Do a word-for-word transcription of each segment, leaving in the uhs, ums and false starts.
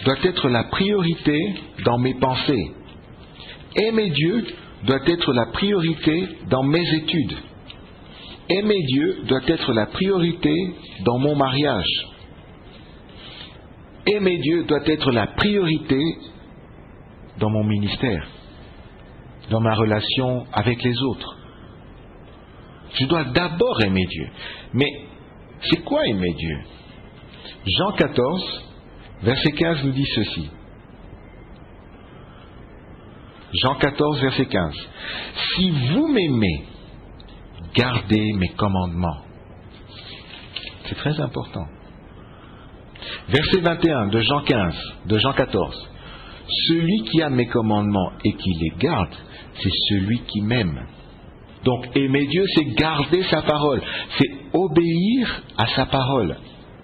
doit être la priorité dans mes pensées. Aimer Dieu doit être la priorité dans mes études. Aimer Dieu doit être la priorité dans mon mariage. Aimer Dieu doit être la priorité dans mon ministère, dans ma relation avec les autres. Je dois d'abord aimer Dieu. Mais c'est quoi aimer Dieu? Jean quatorze, verset quinze nous dit ceci. Jean quatorze, verset quinze. Si vous m'aimez, gardez mes commandements. C'est très important. Verset vingt et un de Jean quinze, de Jean quatorze. Celui qui a mes commandements et qui les garde, c'est celui qui m'aime. Donc aimer Dieu, c'est garder sa parole, c'est obéir à sa parole.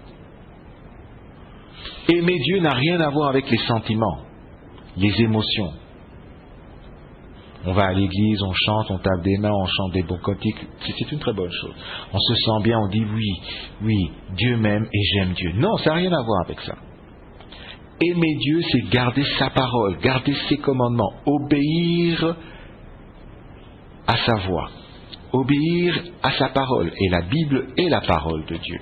Aimer Dieu n'a rien à voir avec les sentiments, les émotions. On va à l'église, on chante, on tape des mains, on chante des beaux cantiques, c'est une très bonne chose. On se sent bien, on dit oui, oui, Dieu m'aime et j'aime Dieu. Non, ça n'a rien à voir avec ça. Aimer Dieu, c'est garder sa parole, garder ses commandements, obéir à sa voix, obéir à sa parole. Et la Bible est la parole de Dieu.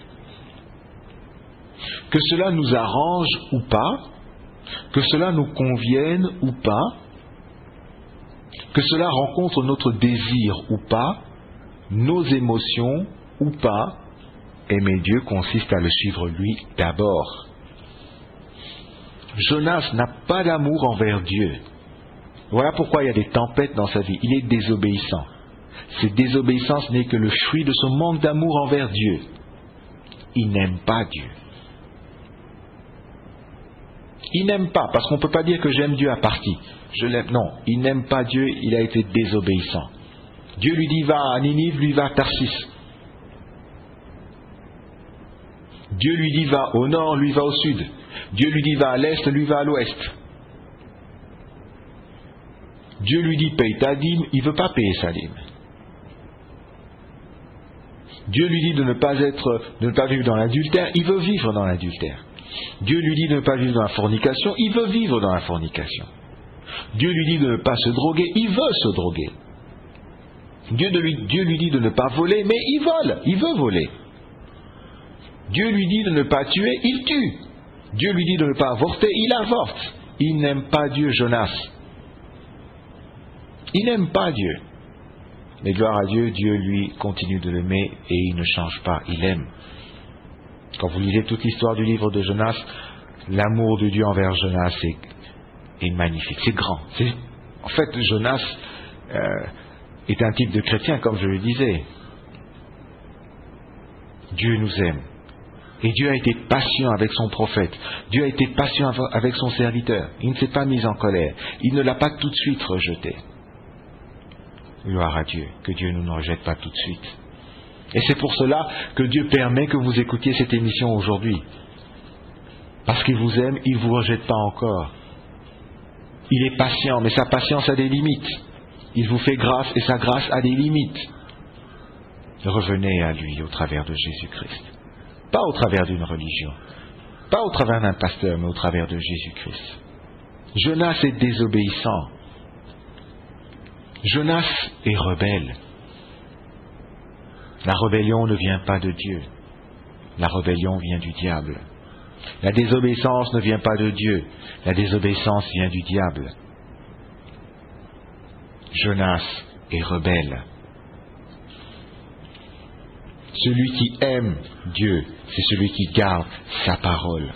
Que cela nous arrange ou pas, que cela nous convienne ou pas, que cela rencontre notre désir ou pas, nos émotions ou pas, aimer Dieu consiste à le suivre lui d'abord. Jonas n'a pas d'amour envers Dieu. Voilà pourquoi il y a des tempêtes dans sa vie. Il est désobéissant. Cette désobéissance n'est que le fruit de son manque d'amour envers Dieu. Il n'aime pas Dieu. Il n'aime pas, parce qu'on ne peut pas dire que j'aime Dieu à partie. Je l'aime. Non, il n'aime pas Dieu, il a été désobéissant. Dieu lui dit va à Ninive, lui va à Tarsis. Dieu lui dit va au nord, lui va au sud. Dieu lui dit va à l'est, lui va à l'ouest. Dieu lui dit paye ta dîme, il ne veut pas payer sa dîme. Dieu lui dit de ne pas être, de ne pas vivre dans l'adultère, il veut vivre dans l'adultère. Dieu lui dit de ne pas vivre dans la fornication, il veut vivre dans la fornication. Dieu lui dit de ne pas se droguer, il veut se droguer. Dieu, de lui, Dieu lui dit de ne pas voler, mais il vole, il veut voler. Dieu lui dit de ne pas tuer, il tue. Dieu lui dit de ne pas avorter, il avorte. Il n'aime pas Dieu, Jonas. Il n'aime pas Dieu. Mais gloire à Dieu, Dieu lui continue de l'aimer et il ne change pas, il aime. Quand vous lisez toute l'histoire du livre de Jonas, l'amour de Dieu envers Jonas est, est magnifique, c'est grand. C'est, en fait, Jonas euh, est un type de chrétien, comme je le disais. Dieu nous aime. Et Dieu a été patient avec son prophète. Dieu a été patient avec son serviteur. Il ne s'est pas mis en colère. Il ne l'a pas tout de suite rejeté. Gloire à Dieu, que Dieu ne nous rejette pas tout de suite. Et c'est pour cela que Dieu permet que vous écoutiez cette émission aujourd'hui. Parce qu'il vous aime, il ne vous rejette pas encore. Il est patient, mais sa patience a des limites. Il vous fait grâce et sa grâce a des limites. Revenez à lui au travers de Jésus-Christ. Pas au travers d'une religion, pas au travers d'un pasteur, mais au travers de Jésus-Christ. Jonas est désobéissant. Jonas est rebelle. La rébellion ne vient pas de Dieu. La rébellion vient du diable. La désobéissance ne vient pas de Dieu. La désobéissance vient du diable. Jonas est rebelle. Celui qui aime Dieu, c'est celui qui garde sa parole.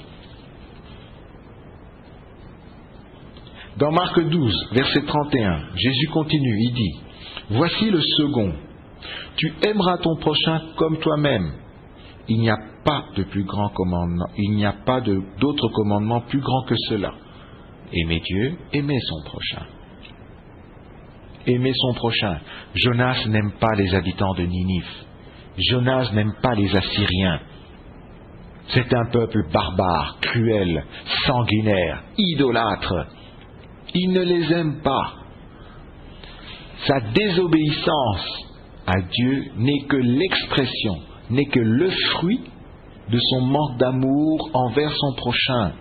Dans Marc douze, verset trente et un, Jésus continue, il dit, « Voici le second. Tu aimeras ton prochain comme toi-même. Il n'y a pas de plus grand commandement, il n'y a pas de, d'autre commandement plus grand que cela. Aimer Dieu, aimer son prochain. » Aimer son prochain. Jonas n'aime pas les habitants de Ninive. Jonas n'aime pas les Assyriens. C'est un peuple barbare, cruel, sanguinaire, idolâtre. Il ne les aime pas. Sa désobéissance à Dieu n'est que l'expression, n'est que le fruit de son manque d'amour envers son prochain.